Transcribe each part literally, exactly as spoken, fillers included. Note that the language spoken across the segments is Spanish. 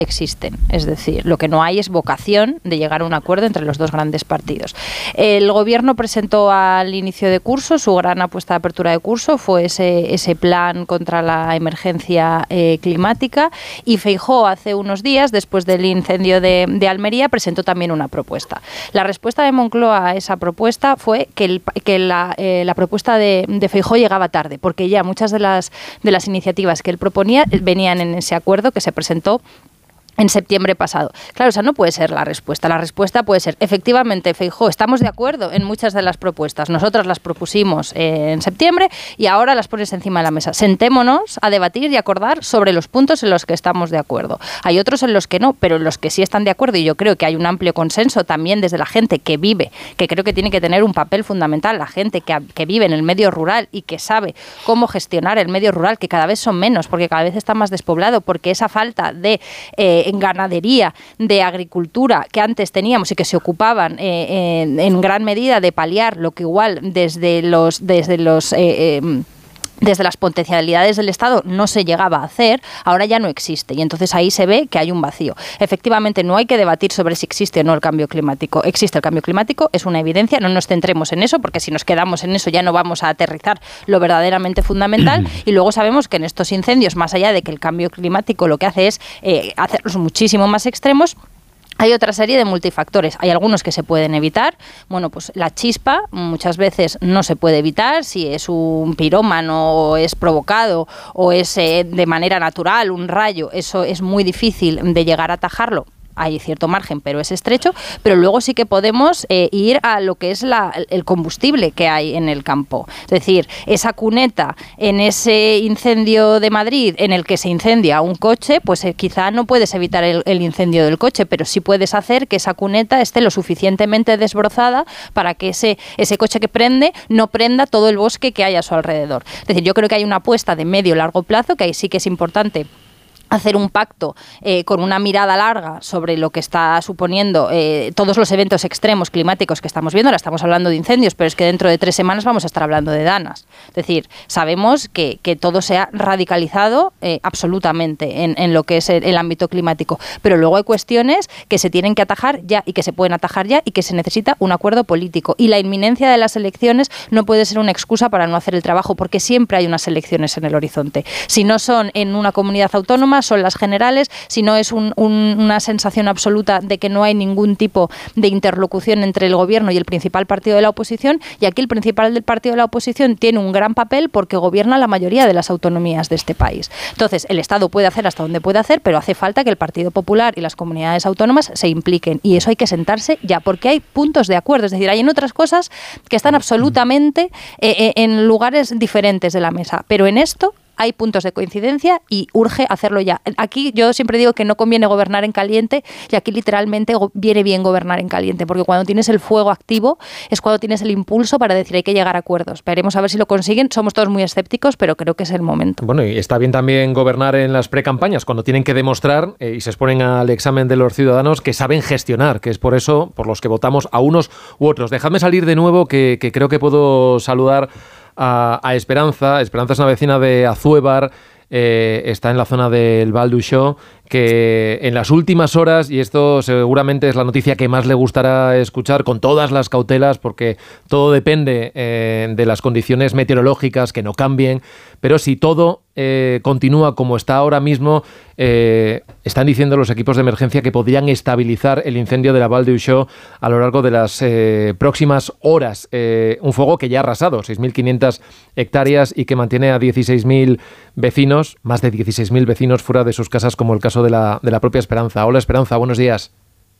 existen, es decir, lo que no hay es vocación de llegar a un acuerdo entre los dos grandes partidos. El Gobierno presentó al inicio de curso, su gran apuesta de apertura de curso fue ese, ese plan contra la emergencia eh, climática, y Feijóo hace unos días, después del incendio de, de Almería, presentó también una propuesta. La respuesta de Moncloa a esa propuesta fue que, el, que la, eh, la propuesta de, de Feijóo llegaba tarde, porque ya muchas de las, de las iniciativas que él proponía venían en ese acuerdo que se presentó en septiembre pasado. Claro, esa no puede ser la respuesta. La respuesta puede ser, efectivamente, Feijóo, estamos de acuerdo en muchas de las propuestas. Nosotras las propusimos eh, en septiembre y ahora las pones encima de la mesa. Sentémonos a debatir y acordar sobre los puntos en los que estamos de acuerdo. Hay otros en los que no, pero en los que sí están de acuerdo, y yo creo que hay un amplio consenso también desde la gente que vive, que creo que tiene que tener un papel fundamental, la gente que, que vive en el medio rural y que sabe cómo gestionar el medio rural, que cada vez son menos, porque cada vez está más despoblado, porque esa falta de eh, en ganadería, de agricultura que antes teníamos y que se ocupaban eh, en, en gran medida de paliar lo que igual desde los desde los eh, eh, desde las potencialidades del Estado no se llegaba a hacer, ahora ya no existe, y entonces ahí se ve que hay un vacío. Efectivamente, no hay que debatir sobre si existe o no el cambio climático. Existe el cambio climático, es una evidencia, no nos centremos en eso, porque si nos quedamos en eso ya no vamos a aterrizar lo verdaderamente fundamental, y luego sabemos que en estos incendios, más allá de que el cambio climático lo que hace es eh, hacerlos muchísimo más extremos, hay otra serie de multifactores. Hay algunos que se pueden evitar. Bueno, pues la chispa muchas veces no se puede evitar. Si es un pirómano o es provocado o es eh, de manera natural, un rayo, eso es muy difícil de llegar a atajarlo. Hay cierto margen, pero es estrecho, pero luego sí que podemos eh, ir a lo que es la, el combustible que hay en el campo. Es decir, esa cuneta en ese incendio de Madrid en el que se incendia un coche, pues eh, quizá no puedes evitar el, el incendio del coche, pero sí puedes hacer que esa cuneta esté lo suficientemente desbrozada para que ese, ese coche que prende no prenda todo el bosque que hay a su alrededor. Es decir, yo creo que hay una apuesta de medio y largo plazo, que ahí sí que es importante hacer un pacto eh, con una mirada larga sobre lo que está suponiendo eh, todos los eventos extremos climáticos que estamos viendo. Ahora estamos hablando de incendios, pero es que dentro de tres semanas vamos a estar hablando de danas. Es decir, sabemos que, que todo se ha radicalizado eh, absolutamente en, en lo que es el, el ámbito climático, pero luego hay cuestiones que se tienen que atajar ya y que se pueden atajar ya y que se necesita un acuerdo político. Y la inminencia de las elecciones no puede ser una excusa para no hacer el trabajo, porque siempre hay unas elecciones en el horizonte. Si no son en una comunidad autónoma, son las generales, si no es un, un, una sensación absoluta de que no hay ningún tipo de interlocución entre el gobierno y el principal partido de la oposición, y aquí el principal del partido de la oposición tiene un gran papel porque gobierna la mayoría de las autonomías de este país. Entonces, el Estado puede hacer hasta donde puede hacer, pero hace falta que el Partido Popular y las comunidades autónomas se impliquen, y eso hay que sentarse ya, porque hay puntos de acuerdo, es decir, hay en otras cosas que están absolutamente eh, en lugares diferentes de la mesa, pero en esto hay puntos de coincidencia y urge hacerlo ya. Aquí yo siempre digo que no conviene gobernar en caliente, y aquí literalmente viene bien gobernar en caliente, porque cuando tienes el fuego activo es cuando tienes el impulso para decir hay que llegar a acuerdos. Veremos a ver si lo consiguen. Somos todos muy escépticos, pero creo que es el momento. Bueno, y está bien también gobernar en las precampañas, cuando tienen que demostrar eh, y se exponen al examen de los ciudadanos que saben gestionar, que es por eso por los que votamos a unos u otros. Dejadme salir de nuevo, que, que creo que puedo saludar A, a Esperanza. Esperanza es una vecina de Azuévar, eh, está en la zona del Val d'Uixó, que en las últimas horas, y esto seguramente es la noticia que más le gustará escuchar, con todas las cautelas, porque todo depende eh, de las condiciones meteorológicas, que no cambien, pero si todo eh, continúa como está ahora mismo, eh, están diciendo los equipos de emergencia que podrían estabilizar el incendio de la Val d'Uixó a lo largo de las eh, próximas horas. Eh, un fuego que ya ha arrasado seis mil quinientas hectáreas y que mantiene a dieciséis mil vecinos, más de dieciséis mil vecinos fuera de sus casas, como el caso de la, de la propia Esperanza. Hola, Esperanza, buenos días.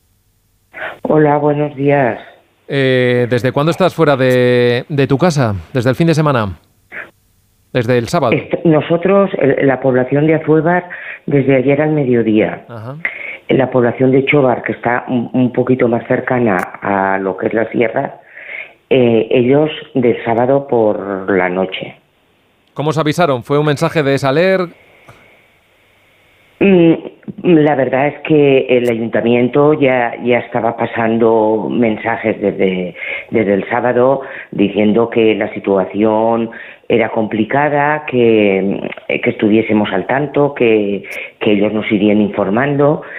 Hola, buenos días. Eh, ¿Desde cuándo estás fuera de, de tu casa? ¿Desde el fin de semana? ¿Desde el sábado? Nosotros, la población de Azuévar, desde ayer al mediodía. Ajá. La población de Chobar, que está un, un poquito más cercana a lo que es la sierra, eh, ellos del sábado por la noche. ¿Cómo os avisaron? ¿Fue un mensaje de Saler? La verdad es que el ayuntamiento ya, ya estaba pasando mensajes desde, desde el sábado diciendo que la situación era complicada, que, que estuviésemos al tanto, que, que ellos nos irían informando,